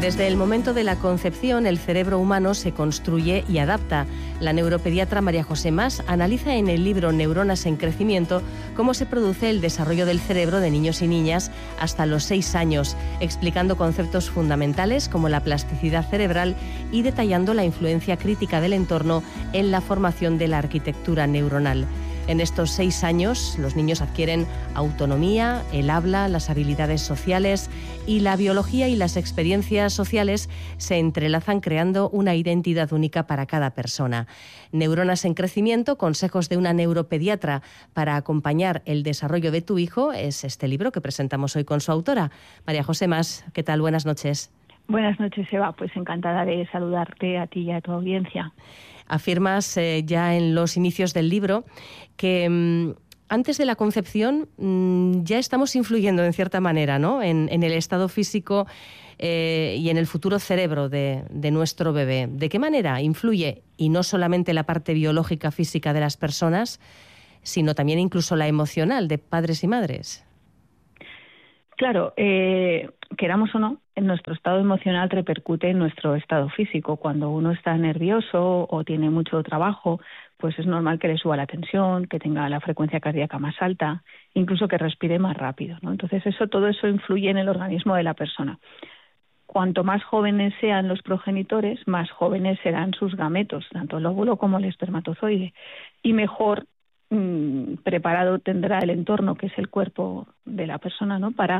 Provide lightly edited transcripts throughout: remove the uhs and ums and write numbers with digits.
Desde el momento de la concepción, el cerebro humano se construye y adapta. La neuropediatra María José Mas analiza en el libro Neuronas en crecimiento cómo se produce el desarrollo del cerebro de niños y niñas hasta los 6 años, explicando conceptos fundamentales como la plasticidad cerebral y detallando la influencia crítica del entorno en la formación de la arquitectura neuronal. En estos 6 años, los niños adquieren autonomía, el habla, las habilidades sociales y la biología y las experiencias sociales se entrelazan creando una identidad única para cada persona. Neuronas en crecimiento, consejos de una neuropediatra para acompañar el desarrollo de tu hijo, es este libro que presentamos hoy con su autora. María José Mas, ¿qué tal? Buenas noches. Buenas noches, Eva. Pues encantada de saludarte a ti y a tu audiencia. Afirmas ya en los inicios del libro que antes de la concepción ya estamos influyendo en cierta manera, ¿no?, en el estado físico y en el futuro cerebro de nuestro bebé. ¿De qué manera influye? Y no solamente la parte biológica, física de las personas, sino también incluso la emocional de padres y madres. Claro, queramos o no, en nuestro estado emocional repercute en nuestro estado físico. Cuando uno está nervioso o tiene mucho trabajo, pues es normal que le suba la tensión, que tenga la frecuencia cardíaca más alta, incluso que respire más rápido, ¿no? Entonces todo eso influye en el organismo de la persona. Cuanto más jóvenes sean los progenitores, más jóvenes serán sus gametos, tanto el óvulo como el espermatozoide, y mejor preparado tendrá el entorno, que es el cuerpo de la persona, ¿no?, para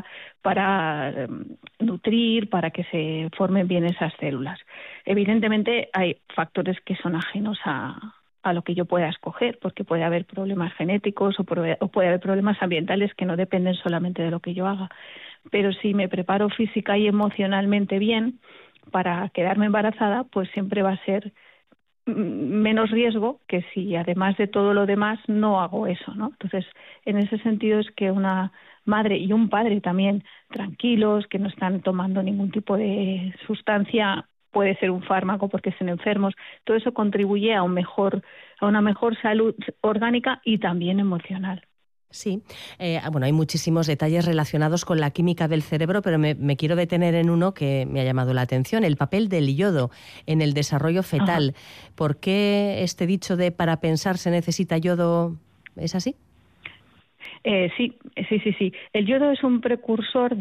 nutrir, para que se formen bien esas células. Evidentemente hay factores que son ajenos a lo que yo pueda escoger, porque puede haber problemas genéticos o puede haber problemas ambientales que no dependen solamente de lo que yo haga. Pero si me preparo física y emocionalmente bien para quedarme embarazada, pues siempre va a ser menos riesgo que si además de todo lo demás no hago eso, ¿no? Entonces, en ese sentido es que una madre y un padre también tranquilos, que no están tomando ningún tipo de sustancia, puede ser un fármaco porque estén enfermos, todo eso contribuye a una mejor salud orgánica y también emocional. Sí, bueno, hay muchísimos detalles relacionados con la química del cerebro, pero me quiero detener en uno que me ha llamado la atención, el papel del yodo en el desarrollo fetal. Ajá. ¿Por qué este dicho de para pensar se necesita yodo es así? Sí. El yodo es un precursor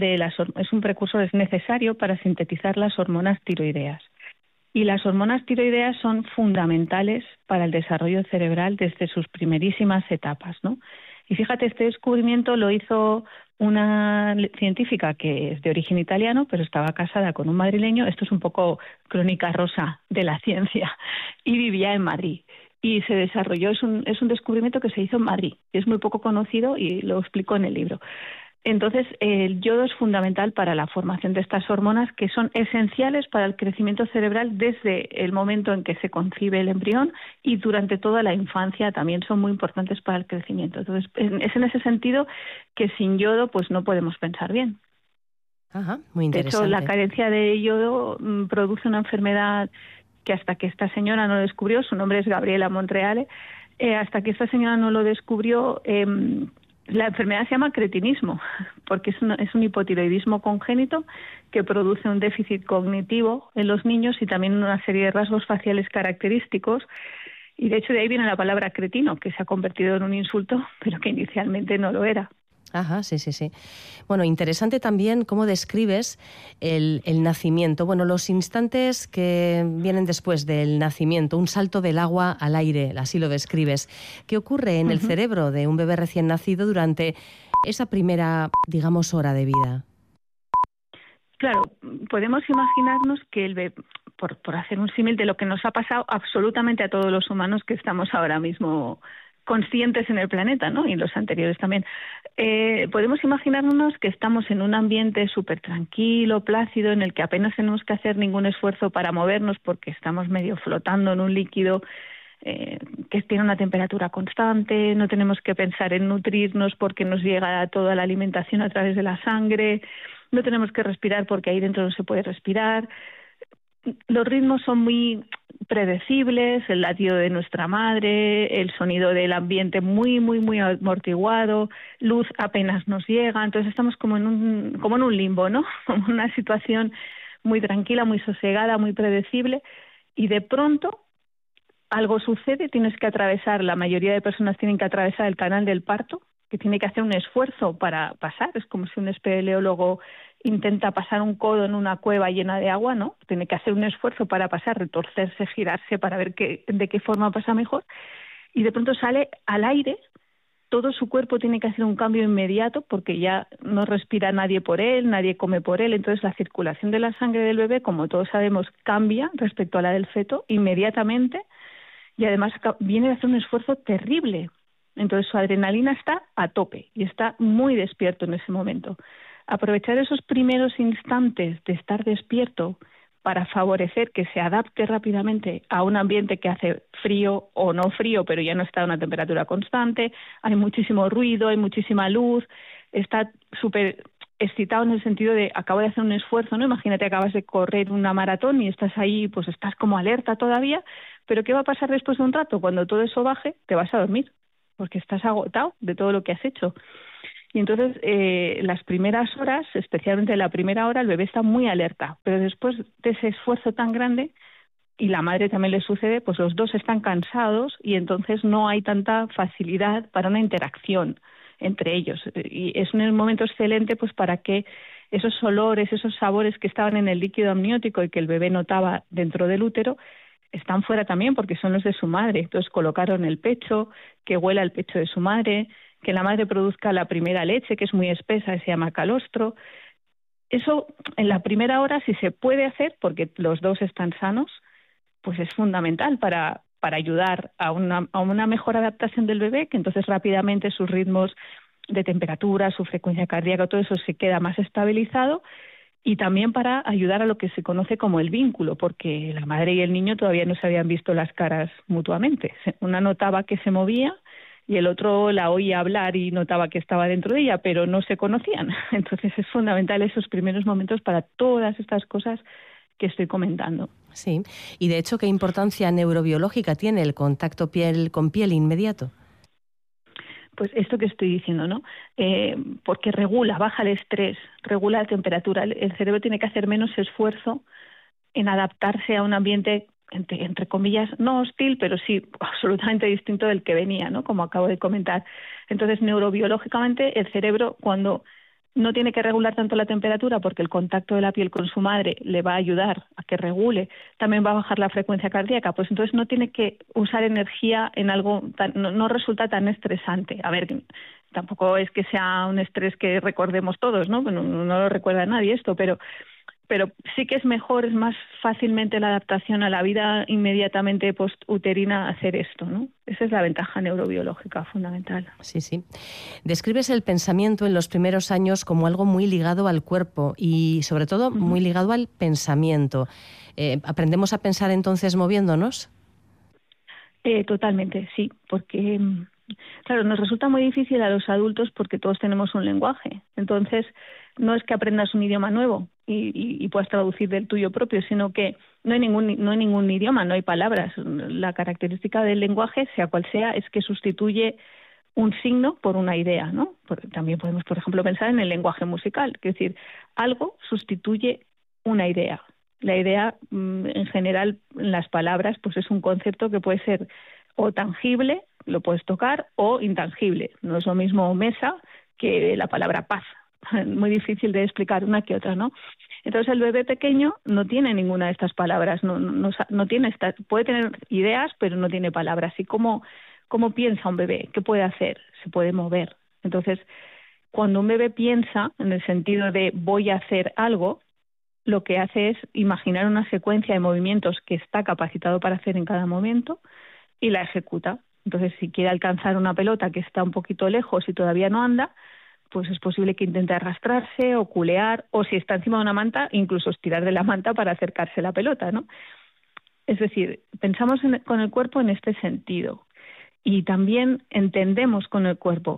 es necesario para sintetizar las hormonas tiroideas. Y las hormonas tiroideas son fundamentales para el desarrollo cerebral desde sus primerísimas etapas, ¿no? Y fíjate, este descubrimiento lo hizo una científica que es de origen italiano, pero estaba casada con un madrileño. Esto es un poco crónica rosa de la ciencia. Y vivía en Madrid. Y se desarrolló, es un descubrimiento que se hizo en Madrid. Es muy poco conocido y lo explico en el libro. Entonces, el yodo es fundamental para la formación de estas hormonas que son esenciales para el crecimiento cerebral desde el momento en que se concibe el embrión y durante toda la infancia también son muy importantes para el crecimiento. Entonces, es en ese sentido que sin yodo pues no podemos pensar bien. Ajá, muy interesante. De hecho, la carencia de yodo produce una enfermedad que hasta que esta señora no lo descubrió, su nombre es Gabriela Montreale, hasta que esta señora no lo descubrió, la enfermedad se llama cretinismo, porque es un hipotiroidismo congénito que produce un déficit cognitivo en los niños y también una serie de rasgos faciales característicos. Y de hecho de ahí viene la palabra cretino, que se ha convertido en un insulto, pero que inicialmente no lo era. Ajá, sí. Bueno, interesante también cómo describes el nacimiento. Bueno, los instantes que vienen después del nacimiento, un salto del agua al aire, así lo describes. ¿Qué ocurre en el cerebro de un bebé recién nacido durante esa primera, digamos, hora de vida? Claro, podemos imaginarnos que el bebé, por hacer un símil de lo que nos ha pasado absolutamente a todos los humanos que estamos ahora mismo conscientes en el planeta, ¿no?, y los anteriores también. Podemos imaginarnos que estamos en un ambiente súper tranquilo, plácido, en el que apenas tenemos que hacer ningún esfuerzo para movernos porque estamos medio flotando en un líquido que tiene una temperatura constante, no tenemos que pensar en nutrirnos porque nos llega toda la alimentación a través de la sangre, no tenemos que respirar porque ahí dentro no se puede respirar. Los ritmos son muy predecibles, el latido de nuestra madre, el sonido del ambiente muy amortiguado, luz apenas nos llega, entonces estamos como en un limbo, ¿no? Como una situación muy tranquila, muy sosegada, muy predecible, y de pronto algo sucede, la mayoría de personas tienen que atravesar el canal del parto, que tiene que hacer un esfuerzo para pasar, es como si un espeleólogo intenta pasar un codo en una cueva llena de agua, ¿no? Tiene que hacer un esfuerzo para pasar, retorcerse, girarse para ver de qué forma pasa mejor, y de pronto sale al aire. Todo su cuerpo tiene que hacer un cambio inmediato porque ya no respira nadie por él, nadie come por él, entonces la circulación de la sangre del bebé, como todos sabemos, cambia respecto a la del feto inmediatamente, y además viene de hacer un esfuerzo terrible. Entonces su adrenalina está a tope y está muy despierto en ese momento. Aprovechar esos primeros instantes de estar despierto para favorecer que se adapte rápidamente a un ambiente que hace frío o no frío, pero ya no está a una temperatura constante, hay muchísimo ruido, hay muchísima luz, está súper excitado en el sentido de acabo de hacer un esfuerzo, ¿no? Imagínate, acabas de correr una maratón y estás ahí, pues estás como alerta todavía, pero ¿qué va a pasar después de un rato? Cuando todo eso baje, te vas a dormir, porque estás agotado de todo lo que has hecho. Y entonces las primeras horas, especialmente la primera hora, el bebé está muy alerta, pero después de ese esfuerzo tan grande, y la madre también le sucede, pues los dos están cansados y entonces no hay tanta facilidad para una interacción entre ellos. Y es un momento excelente pues para que esos olores, esos sabores que estaban en el líquido amniótico y que el bebé notaba dentro del útero, están fuera también porque son los de su madre. Entonces colocaron el pecho, que huela el pecho de su madre, que la madre produzca la primera leche, que es muy espesa y se llama calostro. Eso en la primera hora, si se puede hacer, porque los dos están sanos, pues es fundamental para ayudar a una mejor adaptación del bebé, que entonces rápidamente sus ritmos de temperatura, su frecuencia cardíaca, todo eso se queda más estabilizado, y también para ayudar a lo que se conoce como el vínculo, porque la madre y el niño todavía no se habían visto las caras mutuamente. Una notaba que se movía y el otro la oía hablar y notaba que estaba dentro de ella, pero no se conocían. Entonces es fundamental esos primeros momentos para todas estas cosas que estoy comentando. Sí, y de hecho, ¿qué importancia neurobiológica tiene el contacto piel con piel inmediato? Pues esto que estoy diciendo, ¿no? Porque baja el estrés, regula la temperatura. El cerebro tiene que hacer menos esfuerzo en adaptarse a un ambiente, entre comillas, no hostil, pero sí absolutamente distinto del que venía, ¿no? Como acabo de comentar. Entonces, neurobiológicamente, el cerebro, cuando no tiene que regular tanto la temperatura, porque el contacto de la piel con su madre le va a ayudar a que regule, también va a bajar la frecuencia cardíaca, pues entonces no tiene que usar energía en algo, no resulta tan estresante. A ver, tampoco es que sea un estrés que recordemos todos, ¿no? No lo recuerda nadie esto, pero sí que es mejor, es más fácilmente la adaptación a la vida inmediatamente postuterina hacer esto, ¿no? Esa es la ventaja neurobiológica fundamental. Sí, sí. Describes el pensamiento en los primeros años como algo muy ligado al cuerpo y, sobre todo, muy ligado al pensamiento. ¿Aprendemos a pensar entonces moviéndonos? Totalmente, sí, porque claro, nos resulta muy difícil a los adultos porque todos tenemos un lenguaje. Entonces, no es que aprendas un idioma nuevo y puedas traducir del tuyo propio, sino que no hay ningún idioma, no hay palabras. La característica del lenguaje, sea cual sea, es que sustituye un signo por una idea, ¿no? También podemos, por ejemplo, pensar en el lenguaje musical, es decir, algo sustituye una idea. La idea, en general, en las palabras, pues es un concepto que puede ser o tangible, lo puedes tocar, o intangible. No es lo mismo mesa que la palabra paz. Muy difícil de explicar una que otra, ¿no? Entonces el bebé pequeño no tiene ninguna de estas palabras, no tiene puede tener ideas, pero no tiene palabras. ¿Y cómo piensa un bebé? ¿Qué puede hacer? Se puede mover. Entonces, cuando un bebé piensa en el sentido de voy a hacer algo, lo que hace es imaginar una secuencia de movimientos que está capacitado para hacer en cada momento y la ejecuta. Entonces, si quiere alcanzar una pelota que está un poquito lejos y todavía no anda, pues es posible que intente arrastrarse o culear, o si está encima de una manta, incluso estirar de la manta para acercarse a la pelota, ¿no? Es decir, pensamos con el cuerpo en este sentido y también entendemos con el cuerpo.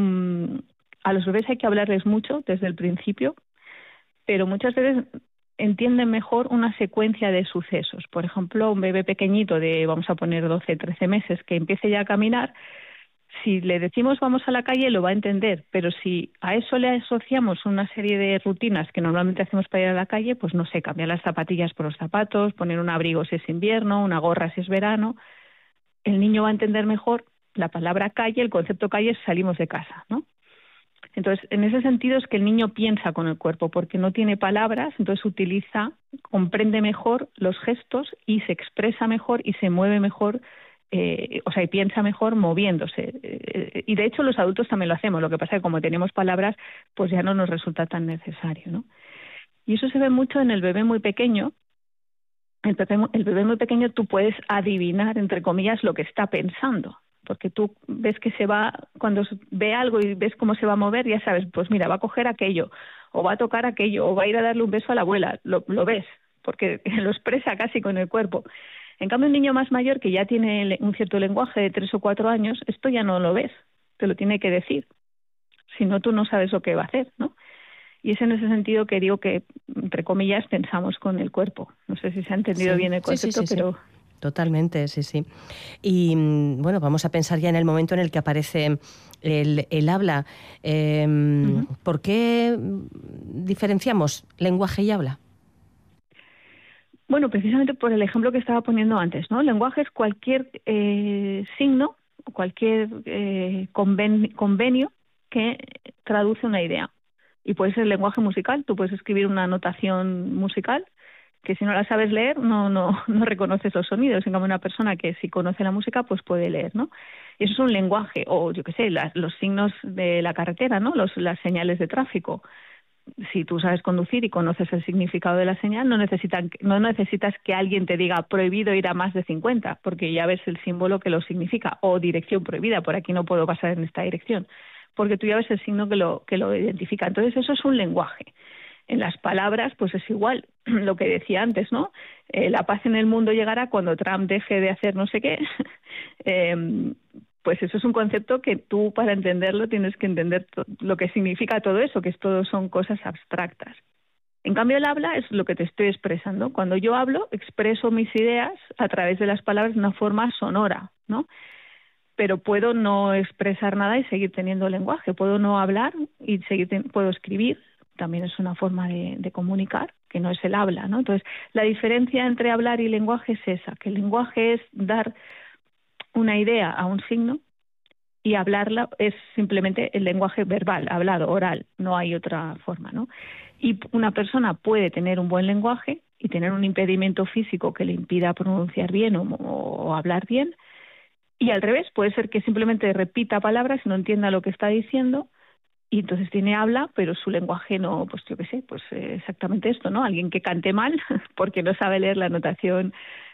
A los bebés hay que hablarles mucho desde el principio, pero muchas veces entienden mejor una secuencia de sucesos. Por ejemplo, un bebé pequeñito de, vamos a poner 12, 13 meses, que empiece ya a caminar, Si le decimos vamos a la calle, lo va a entender, pero si a eso le asociamos una serie de rutinas que normalmente hacemos para ir a la calle, pues no sé, cambiar las zapatillas por los zapatos, poner un abrigo si es invierno, una gorra si es verano, el niño va a entender mejor la palabra calle, el concepto calle es salimos de casa, ¿no? Entonces, en ese sentido es que el niño piensa con el cuerpo, porque no tiene palabras, entonces comprende mejor los gestos y se expresa mejor y se mueve mejor, y piensa mejor moviéndose. Y de hecho los adultos también lo hacemos, lo que pasa es que como tenemos palabras, pues ya no nos resulta tan necesario, ¿no? Y eso se ve mucho en el bebé muy pequeño. El bebé muy pequeño tú puedes adivinar, entre comillas, lo que está pensando, porque tú ves que cuando ve algo y ves cómo se va a mover, ya sabes, pues mira, va a coger aquello, o va a tocar aquello, o va a ir a darle un beso a la abuela, lo ves, porque lo expresa casi con el cuerpo. En cambio, un niño más mayor que ya tiene un cierto lenguaje de 3 o 4 años, esto ya no lo ves, te lo tiene que decir, si no tú no sabes lo que va a hacer, ¿no? Y es en ese sentido que digo que, entre comillas, pensamos con el cuerpo. No sé si se ha entendido bien el concepto, pero... Sí. Totalmente, sí. Y bueno, vamos a pensar ya en el momento en el que aparece el habla. ¿Por qué diferenciamos lenguaje y habla? Bueno, precisamente por el ejemplo que estaba poniendo antes, ¿no? El lenguaje es cualquier signo, cualquier convenio que traduce una idea. Y puede ser el lenguaje musical, tú puedes escribir una notación musical que si no la sabes leer no reconoces los sonidos. En cambio, una persona que si conoce la música pues puede leer, ¿no? Y eso es un lenguaje, o yo qué sé, los signos de la carretera, ¿no? Las señales de tráfico. Si tú sabes conducir y conoces el significado de la señal, no necesitas que alguien te diga prohibido ir a más de 50, porque ya ves el símbolo que lo significa, o dirección prohibida, por aquí no puedo pasar en esta dirección, porque tú ya ves el signo que lo identifica. Entonces eso es un lenguaje. En las palabras, pues es igual, lo que decía antes, ¿no? La paz en el mundo llegará cuando Trump deje de hacer no sé qué. Pues eso es un concepto que tú, para entenderlo, tienes que entender lo que significa todo eso, que todo son cosas abstractas. En cambio, el habla es lo que te estoy expresando. Cuando yo hablo, expreso mis ideas a través de las palabras de una forma sonora, ¿no? Pero puedo no expresar nada y seguir teniendo lenguaje. Puedo no hablar y puedo escribir. También es una forma de comunicar, que no es el habla, ¿no? Entonces, la diferencia entre hablar y lenguaje es esa, que el lenguaje es dar una idea a un signo y hablarla es simplemente el lenguaje verbal, hablado, oral, no hay otra forma, ¿no? Y una persona puede tener un buen lenguaje y tener un impedimento físico que le impida pronunciar bien o hablar bien, y al revés, puede ser que simplemente repita palabras y no entienda lo que está diciendo, y entonces habla, pero su lenguaje no, pues yo qué sé, pues exactamente esto, ¿no? Alguien que cante mal porque no sabe leer la notación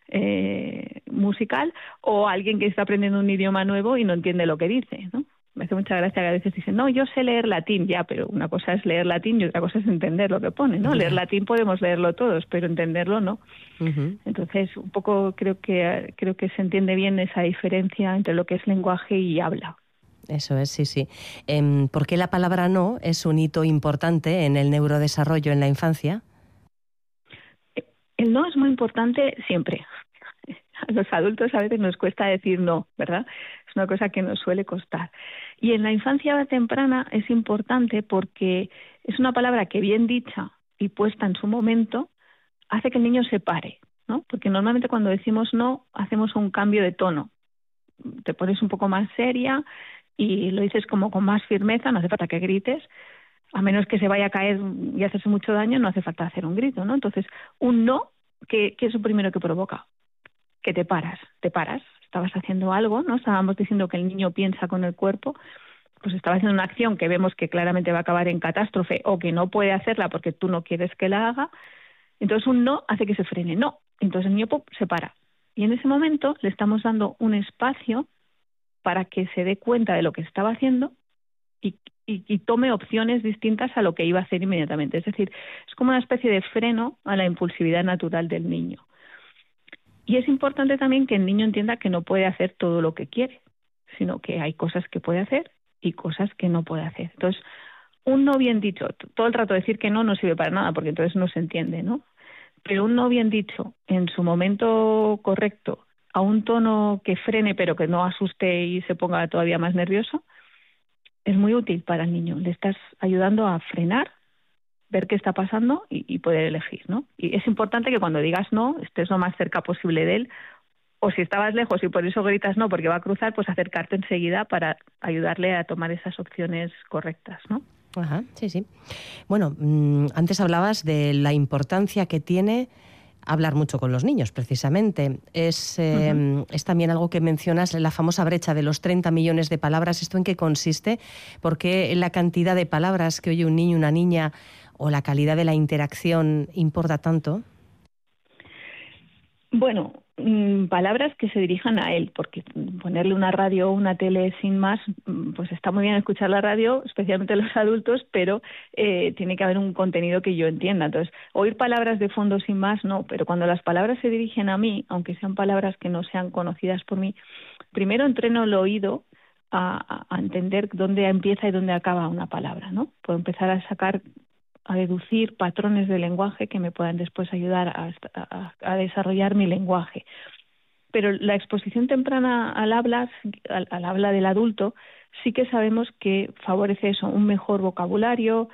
musical, o alguien que está aprendiendo un idioma nuevo y no entiende lo que dice, ¿no? Me hace mucha gracia que a veces dicen, no, yo sé leer latín, ya, pero una cosa es leer latín y otra cosa es entender lo que pone, ¿no? Leer latín podemos leerlo todos, pero entenderlo no. Entonces, un poco creo que se entiende bien esa diferencia entre lo que es lenguaje y habla. Eso es, sí. ¿Por qué la palabra no es un hito importante en el neurodesarrollo en la infancia? El no es muy importante siempre. A los adultos a veces nos cuesta decir no, ¿verdad? Es una cosa que nos suele costar. Y en la infancia temprana es importante porque es una palabra que bien dicha y puesta en su momento hace que el niño se pare, ¿no? Porque normalmente cuando decimos no hacemos un cambio de tono. Te pones un poco más seria y lo dices como con más firmeza, no hace falta que grites, a menos que se vaya a caer y hacerse mucho daño, no hace falta hacer un grito, ¿no? Entonces, un no, ¿qué es lo primero que provoca? Que te paras, estabas haciendo algo, ¿no? Estábamos diciendo que el niño piensa con el cuerpo, pues estaba haciendo una acción que vemos que claramente va a acabar en catástrofe o que no puede hacerla porque tú no quieres que la haga, entonces un no hace que se frene, no, entonces el niño se para. Y en ese momento le estamos dando un espacio para que se dé cuenta de lo que estaba haciendo y tome opciones distintas a lo que iba a hacer inmediatamente. Es decir, es como una especie de freno a la impulsividad natural del niño. Y es importante también que el niño entienda que no puede hacer todo lo que quiere, sino que hay cosas que puede hacer y cosas que no puede hacer. Entonces, un no bien dicho, todo el rato decir que no sirve para nada, porque entonces no se entiende, ¿no? Pero un no bien dicho en su momento correcto, a un tono que frene pero que no asuste y se ponga todavía más nervioso, es muy útil para el niño. Le estás ayudando a frenar, ver qué está pasando y poder elegir, ¿no? Y es importante que cuando digas no, estés lo más cerca posible de él, o si estabas lejos y por eso gritas no porque va a cruzar, pues acercarte enseguida para ayudarle a tomar esas opciones correctas, ¿no? Ajá, sí, sí. Bueno, antes hablabas de la importancia que tiene hablar mucho con los niños, precisamente. Es también algo que mencionas, la famosa brecha de los 30 millones de palabras. ¿Esto en qué consiste? ¿Por qué la cantidad de palabras que oye un niño, una niña, o la calidad de la interacción importa tanto? Bueno, palabras que se dirijan a él, porque ponerle una radio o una tele sin más, pues está muy bien escuchar la radio, especialmente los adultos, pero tiene que haber un contenido que yo entienda. Entonces, oír palabras de fondo sin más, no, pero cuando las palabras se dirigen a mí, aunque sean palabras que no sean conocidas por mí, primero entreno el oído a entender dónde empieza y dónde acaba una palabra, ¿no? Puedo empezar a deducir patrones de lenguaje que me puedan después ayudar a desarrollar mi lenguaje. Pero la exposición temprana al habla del adulto sí que sabemos que favorece eso, un mejor vocabulario,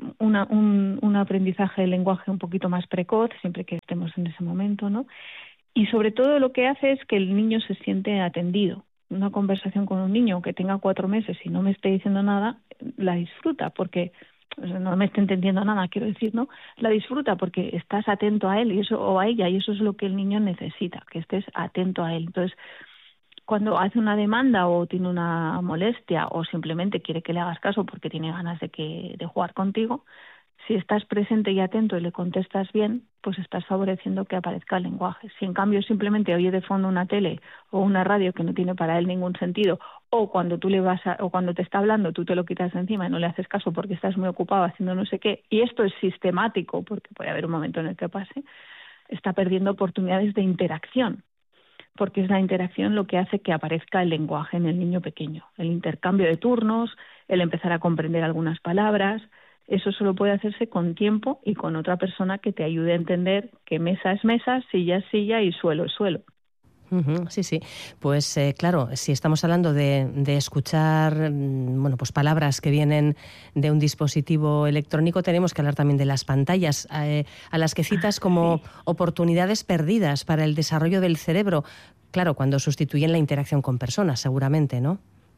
un aprendizaje del lenguaje un poquito más precoz, siempre que estemos en ese momento, ¿no? Y sobre todo lo que hace es que el niño se siente atendido. Una conversación con un niño que tenga 4 meses y no me esté diciendo nada, la disfruta porque no me está entendiendo nada, quiero decir, ¿no? La disfruta porque estás atento a él y eso o a ella, y eso es lo que el niño necesita, que estés atento a él. Entonces, cuando hace una demanda o tiene una molestia o simplemente quiere que le hagas caso porque tiene ganas de jugar contigo, si estás presente y atento y le contestas bien, pues estás favoreciendo que aparezca el lenguaje. Si en cambio simplemente oye de fondo una tele o una radio que no tiene para él ningún sentido, o cuando o cuando te está hablando tú te lo quitas de encima y no le haces caso porque estás muy ocupado haciendo no sé qué, y esto es sistemático porque puede haber un momento en el que pase, está perdiendo oportunidades de interacción, porque es la interacción lo que hace que aparezca el lenguaje en el niño pequeño, el intercambio de turnos, el empezar a comprender algunas palabras. Eso solo puede hacerse con tiempo y con otra persona que te ayude a entender que mesa es mesa, silla es silla y suelo es suelo. Sí, sí. Pues claro, si estamos hablando de escuchar bueno, pues palabras que vienen de un dispositivo electrónico, tenemos que hablar también de las pantallas, a las que citas como oportunidades perdidas para el desarrollo del cerebro. Claro, cuando sustituyen la interacción con personas, seguramente, ¿no?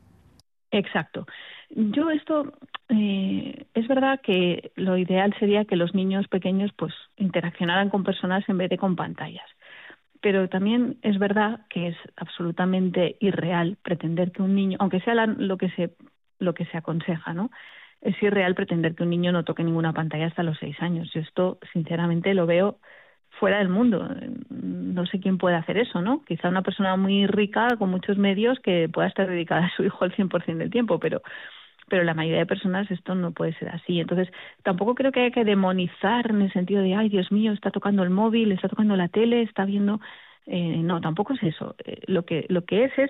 Exacto. Yo esto, es verdad que lo ideal sería que los niños pequeños pues interaccionaran con personas en vez de con pantallas. Pero también es verdad que es absolutamente irreal pretender que un niño, aunque sea lo que se aconseja, ¿no? Es irreal pretender que un niño no toque ninguna pantalla hasta los 6 años. Yo esto, sinceramente, lo veo fuera del mundo. No sé quién puede hacer eso, ¿no? Quizá una persona muy rica, con muchos medios, que pueda estar dedicada a su hijo al 100% del tiempo, pero la mayoría de personas esto no puede ser así. Entonces, tampoco creo que haya que demonizar en el sentido de, ay, Dios mío, está tocando el móvil, está tocando la tele, está viendo... no, tampoco es eso. Lo que es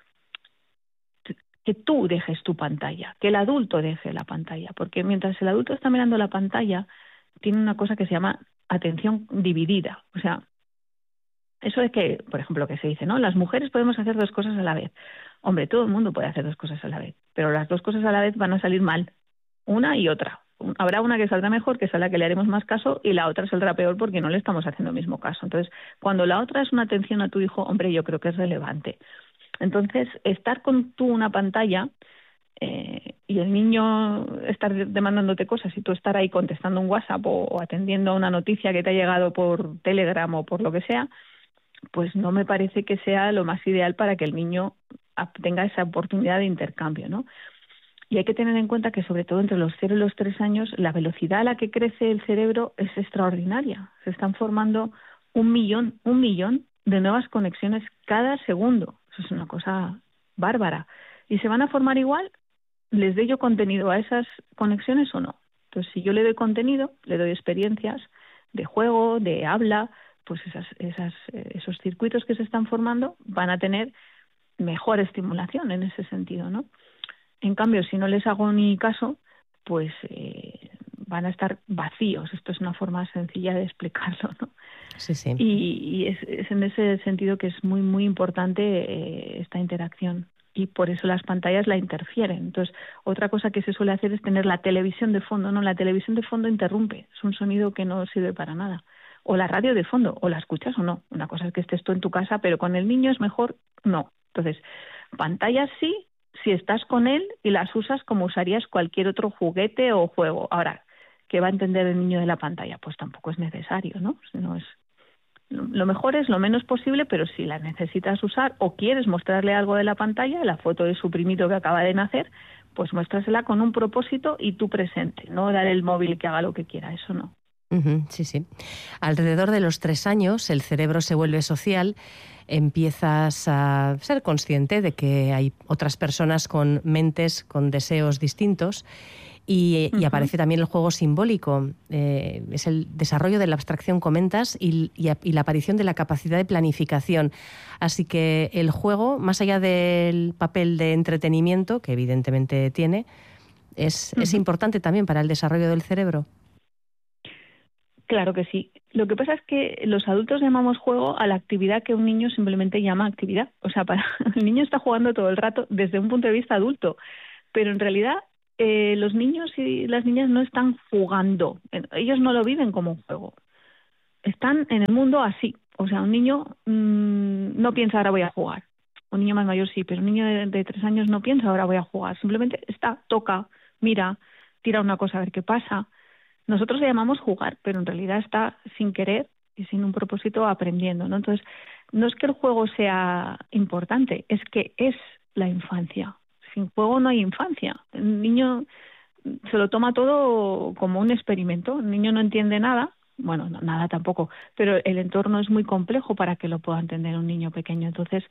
que tú dejes tu pantalla, que el adulto deje la pantalla, porque mientras el adulto está mirando la pantalla, tiene una cosa que se llama atención dividida. O sea, eso de que, por ejemplo, que se dice, ¿no? Las mujeres podemos hacer 2 cosas a la vez. Hombre, todo el mundo puede hacer 2 cosas a la vez, pero las 2 cosas a la vez van a salir mal, una y otra. Habrá una que saldrá mejor, que es a la que le haremos más caso, y la otra saldrá peor porque no le estamos haciendo el mismo caso. Entonces, cuando la otra es una atención a tu hijo, hombre, yo creo que es relevante. Entonces, estar con tú una pantalla y el niño estar demandándote cosas y tú estar ahí contestando un WhatsApp o atendiendo a una noticia que te ha llegado por Telegram o por lo que sea, pues no me parece que sea lo más ideal para que el niño tenga esa oportunidad de intercambio, ¿no? Y hay que tener en cuenta que sobre todo entre los 0 y los 3 años la velocidad a la que crece el cerebro es extraordinaria. Se están formando un millón de nuevas conexiones cada segundo. Eso es una cosa bárbara. ¿Y se van a formar igual? ¿Les doy yo contenido a esas conexiones o no? Entonces, si yo le doy contenido, le doy experiencias de juego, de habla, pues esos circuitos que se están formando van a tener mejor estimulación en ese sentido, ¿no? En cambio, si no les hago ni caso, pues van a estar vacíos. Esto es una forma sencilla de explicarlo, ¿no? Sí, sí. Y es en ese sentido que es muy, muy importante esta interacción. Y por eso las pantallas la interfieren. Entonces, otra cosa que se suele hacer es tener la televisión de fondo. No, la televisión de fondo interrumpe. Es un sonido que no sirve para nada. O la radio de fondo, o la escuchas o no. Una cosa es que estés tú en tu casa, pero con el niño es mejor no. Entonces, pantallas sí, si estás con él y las usas como usarías cualquier otro juguete o juego. Ahora, ¿qué va a entender el niño de la pantalla? Pues tampoco es necesario, ¿no? No es, lo mejor es lo menos posible, pero si la necesitas usar o quieres mostrarle algo de la pantalla, la foto de su primito que acaba de nacer, pues muéstrasela con un propósito y tú presente, no dar el móvil que haga lo que quiera, eso no. Sí, sí. Alrededor de los 3 años el cerebro se vuelve social, empiezas a ser consciente de que hay otras personas con mentes, con deseos distintos y aparece también el juego simbólico. Es el desarrollo de la abstracción, comentas, y la aparición de la capacidad de planificación. Así que el juego, más allá del papel de entretenimiento, que evidentemente tiene, es importante también para el desarrollo del cerebro. Claro que sí. Lo que pasa es que los adultos llamamos juego a la actividad que un niño simplemente llama actividad. O sea, el niño está jugando todo el rato desde un punto de vista adulto, pero en realidad los niños y las niñas no están jugando. Ellos no lo viven como un juego. Están en el mundo así. O sea, un niño no piensa ahora voy a jugar. Un niño más mayor sí, pero un niño de 3 años no piensa ahora voy a jugar. Simplemente está, toca, mira, tira una cosa a ver qué pasa. Nosotros le llamamos jugar, pero en realidad está sin querer y sin un propósito aprendiendo, ¿no? Entonces, no es que el juego sea importante, es que es la infancia. Sin juego no hay infancia. El niño se lo toma todo como un experimento. El niño no entiende nada, bueno, no, nada tampoco, pero el entorno es muy complejo para que lo pueda entender un niño pequeño. Entonces,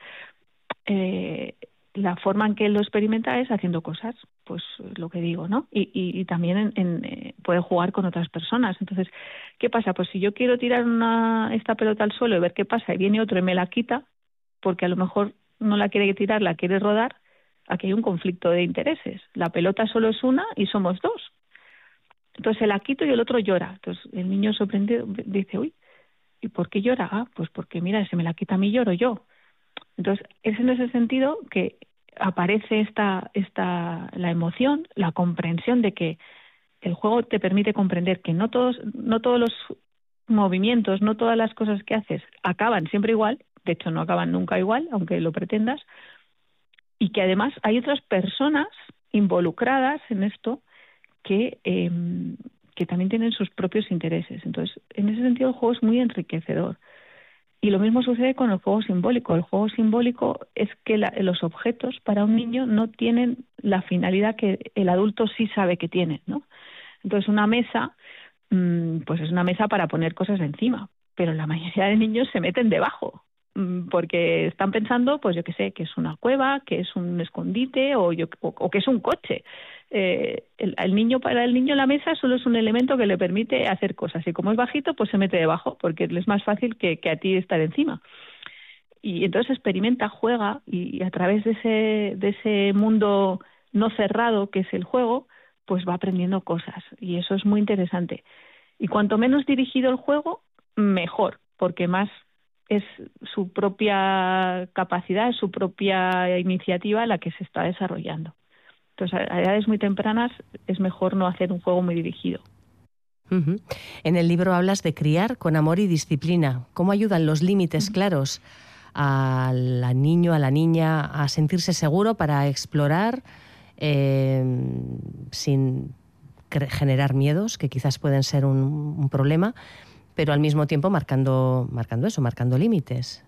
la forma en que él lo experimenta es haciendo cosas, pues lo que digo, ¿no? Y también puede jugar con otras personas. Entonces, ¿qué pasa? Pues si yo quiero tirar esta pelota al suelo y ver qué pasa y viene otro y me la quita, porque a lo mejor no la quiere tirar, la quiere rodar, aquí hay un conflicto de intereses. La pelota solo es una y somos dos. Entonces se la quito y el otro llora. Entonces el niño sorprendido dice, uy, ¿y por qué llora? Ah, pues porque mira, si me la quita a mí lloro yo. Entonces, es en ese sentido que aparece la emoción, la comprensión de que el juego te permite comprender que no todos los movimientos, no todas las cosas que haces acaban siempre igual, de hecho no acaban nunca igual, aunque lo pretendas, y que además hay otras personas involucradas en esto que también tienen sus propios intereses. Entonces, en ese sentido el juego es muy enriquecedor. Y lo mismo sucede con el juego simbólico. El juego simbólico es que los objetos para un niño no tienen la finalidad que el adulto sí sabe que tienen, ¿no? Entonces una mesa, pues es una mesa para poner cosas encima, pero la mayoría de niños se meten debajo, porque están pensando, pues yo qué sé, que es una cueva, que es un escondite o que es un coche. Para el niño la mesa solo es un elemento que le permite hacer cosas y como es bajito pues se mete debajo porque es más fácil que a ti estar encima y entonces experimenta, juega y a través de ese mundo no cerrado que es el juego pues va aprendiendo cosas y eso es muy interesante y cuanto menos dirigido el juego mejor porque más es su propia capacidad, su propia iniciativa la que se está desarrollando. Entonces, a edades muy tempranas es mejor no hacer un juego muy dirigido. En el libro hablas de criar con amor y disciplina. ¿Cómo ayudan los límites claros al niño, a la niña, a sentirse seguro para explorar sin generar miedos, que quizás pueden ser un problema, pero al mismo tiempo marcando límites?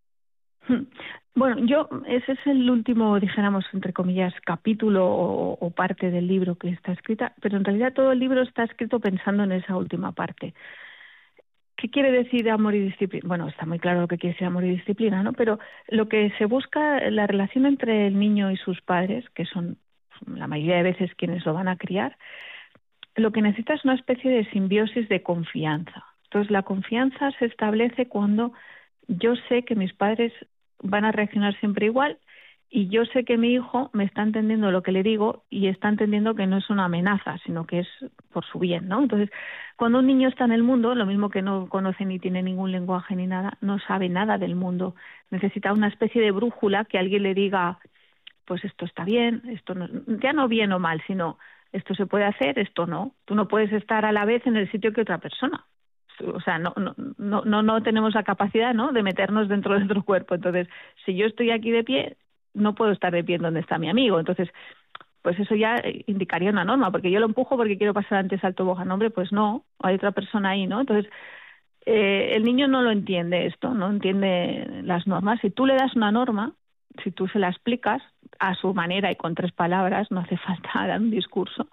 Bueno, ese es el último, dijéramos, entre comillas, capítulo o parte del libro que está escrita, pero en realidad todo el libro está escrito pensando en esa última parte. ¿Qué quiere decir amor y disciplina? Bueno, está muy claro lo que quiere decir amor y disciplina, ¿no? Pero lo que se busca, la relación entre el niño y sus padres, que son la mayoría de veces quienes lo van a criar, lo que necesita es una especie de simbiosis de confianza. Entonces, la confianza se establece cuando yo sé que mis padres van a reaccionar siempre igual Y yo sé que mi hijo me está entendiendo lo que le digo y está entendiendo que no es una amenaza, sino que es por su bien, ¿no? Entonces, cuando un niño está en el mundo, lo mismo que no conoce ni tiene ningún lenguaje ni nada, no sabe nada del mundo. Necesita una especie de brújula que alguien le diga, pues esto está bien, esto no, ya no bien o mal, sino esto se puede hacer, esto no. Tú no puedes estar a la vez en el sitio que otra persona. O sea, no tenemos la capacidad, ¿no?, de meternos dentro de otro cuerpo. Entonces, si yo estoy aquí de pie, no puedo estar de pie donde está mi amigo. Entonces, pues eso ya indicaría una norma, porque yo lo empujo porque quiero pasar antes al tobogán. Hombre, pues no, hay otra persona ahí, ¿no? Entonces, el niño no lo entiende esto, no entiende las normas. Si tú le das una norma, si tú se la explicas a su manera y con 3 palabras, no hace falta dar un discurso,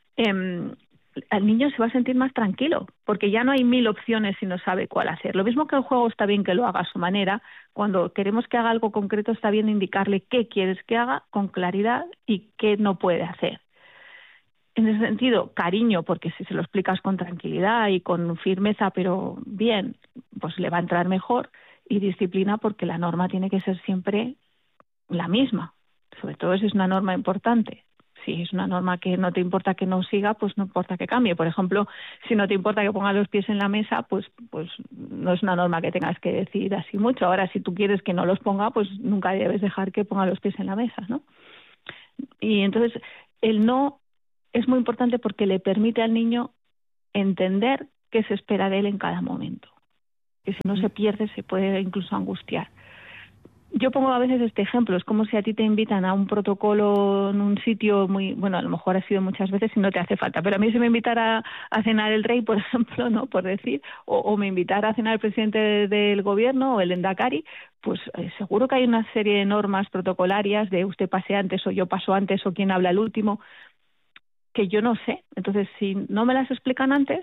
el niño se va a sentir más tranquilo, porque ya no hay 1000 opciones si no sabe cuál hacer. Lo mismo que el juego está bien que lo haga a su manera, cuando queremos que haga algo concreto está bien indicarle qué quieres que haga con claridad y qué no puede hacer. En ese sentido, cariño, porque si se lo explicas con tranquilidad y con firmeza, pero bien, pues le va a entrar mejor, y disciplina, porque la norma tiene que ser siempre la misma, sobre todo si es una norma importante. Si es una norma que no te importa que no siga, pues no importa que cambie. Por ejemplo, si no te importa que ponga los pies en la mesa, pues no es una norma que tengas que decir así mucho. Ahora, si tú quieres que no los ponga, pues nunca debes dejar que ponga los pies en la mesa, ¿no? Y entonces, el no es muy importante porque le permite al niño entender qué se espera de él en cada momento. Que si no se pierde, se puede incluso angustiar. Yo pongo a veces este ejemplo, es como si a ti te invitan a un protocolo en un sitio muy, bueno, a lo mejor ha sido muchas veces y no te hace falta, pero a mí si me invitara a cenar el rey, por ejemplo, no, por decir, o me invitara a cenar el presidente del gobierno o el endacari, pues seguro que hay una serie de normas protocolarias de usted pase antes o yo paso antes o quién habla el último, que yo no sé. Entonces, si no me las explican antes,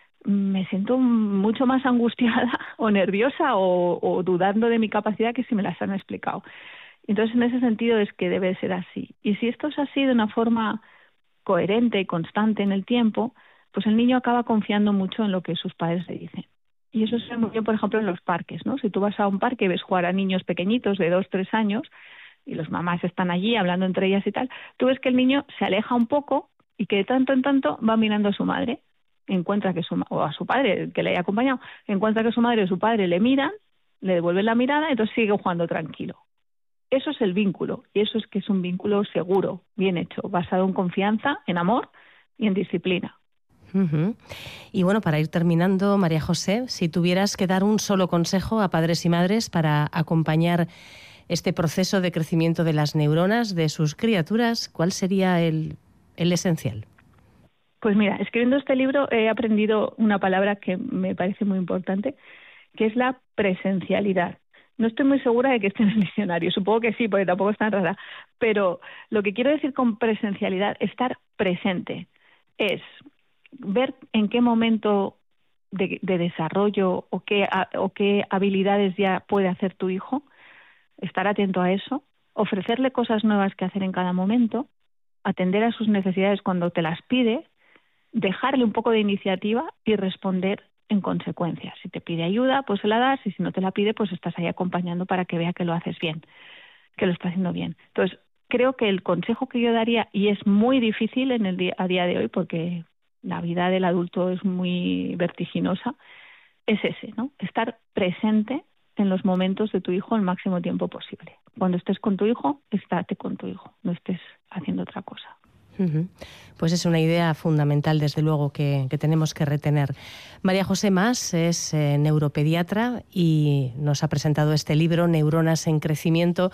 me siento mucho más angustiada o nerviosa o dudando de mi capacidad que si me las han explicado. Entonces, en ese sentido es que debe ser así. Y si esto es así de una forma coherente y constante en el tiempo, pues el niño acaba confiando mucho en lo que sus padres le dicen. Y eso se ve muy bien, por ejemplo, en los parques, ¿no? Si tú vas a un parque y ves jugar a niños pequeñitos de 2, 3 años y los mamás están allí hablando entre ellas y tal, tú ves que el niño se aleja un poco y que de tanto en tanto va mirando a su madre. Encuentra que o a su padre que le haya acompañado, encuentra que su madre y su padre le miran, le devuelven la mirada, entonces sigue jugando tranquilo. Eso es el vínculo, y eso es que es un vínculo seguro, bien hecho, basado en confianza, en amor y en disciplina. Uh-huh. Y bueno, para ir terminando, María José, si tuvieras que dar un solo consejo a padres y madres para acompañar este proceso de crecimiento de las neuronas de sus criaturas, ¿cuál sería el esencial? Pues mira, escribiendo este libro he aprendido una palabra que me parece muy importante, que es la presencialidad. No estoy muy segura de que esté en el diccionario, supongo que sí, porque tampoco es tan rara, pero lo que quiero decir con presencialidad, estar presente, es ver en qué momento de desarrollo o qué habilidades ya puede hacer tu hijo, estar atento a eso, ofrecerle cosas nuevas que hacer en cada momento, atender a sus necesidades cuando te las pide, dejarle un poco de iniciativa y responder en consecuencia. Si te pide ayuda, pues se la das, y si no te la pide, pues estás ahí acompañando para que vea que lo haces bien, que lo está haciendo bien. Entonces, creo que el consejo que yo daría, y es muy difícil a día de hoy porque la vida del adulto es muy vertiginosa, es ese, ¿no? Estar presente en los momentos de tu hijo el máximo tiempo posible. Cuando estés con tu hijo, estate con tu hijo, no estés haciendo otra cosa. Pues es una idea fundamental, desde luego, que tenemos que retener. María José Mas es neuropediatra y nos ha presentado este libro, Neuronas en Crecimiento,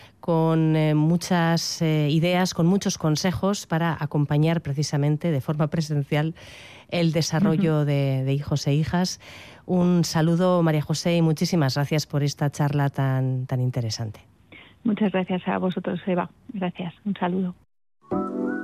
con muchas ideas, con muchos consejos para acompañar precisamente de forma presencial el desarrollo de hijos e hijas. Un saludo, María José, y muchísimas gracias por esta charla tan interesante. Muchas gracias a vosotros, Eva. Gracias. Un saludo.